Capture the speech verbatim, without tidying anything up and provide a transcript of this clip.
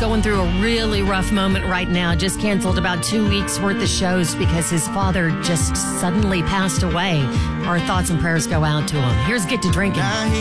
going through a really rough moment right now. Just canceled about two weeks worth of shows because his father just suddenly passed away. Our thoughts and prayers go out to him. Here's Get to Drinking.